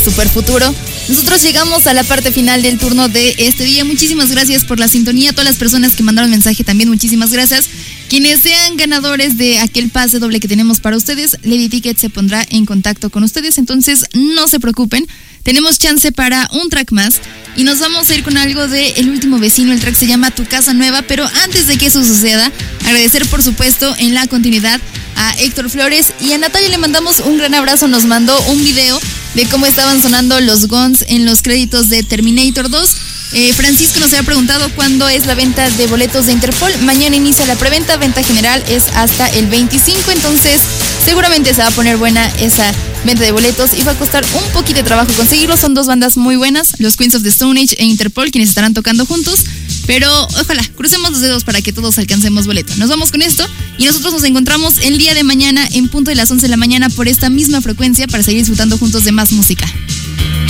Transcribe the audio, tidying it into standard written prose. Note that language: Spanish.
super futuro. Nosotros llegamos a la parte final del turno de este día. Muchísimas gracias por la sintonía. Todas las personas que mandaron mensaje también, muchísimas gracias. Quienes sean ganadores de aquel pase doble que tenemos para ustedes, Lady Ticket se pondrá en contacto con ustedes. Entonces, no se preocupen. Tenemos chance para un track más. Y nos vamos a ir con algo de El Último Vecino. El track se llama Tu Casa Nueva. Pero antes de que eso suceda, agradecer por supuesto en la continuidad a Héctor Flores. Y a Natalia le mandamos un gran abrazo. Nos mandó un video de cómo estaban sonando los guns en los créditos de Terminator 2. Francisco nos había preguntado cuándo es la venta de boletos de Interpol. Mañana inicia la preventa, venta general es hasta el 25, entonces seguramente se va a poner buena esa venta de boletos y va a costar un poquito de trabajo conseguirlos. Son dos bandas muy buenas, los Queens of the Stone Age e Interpol, quienes estarán tocando juntos, pero ojalá, crucemos los dedos para que todos alcancemos boleto. Nos vamos con esto y nosotros nos encontramos el día de mañana en punto de las 11 de la mañana por esta misma frecuencia para seguir disfrutando juntos de más música.